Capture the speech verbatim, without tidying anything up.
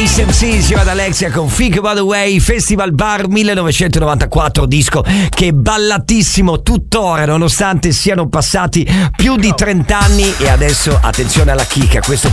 Ace M C insieme ad Alexia con Think About the Way, Festival Bar millenovecentonovantaquattro, disco che è ballatissimo tuttora nonostante siano passati più di trenta anni. E adesso attenzione alla chicca, questo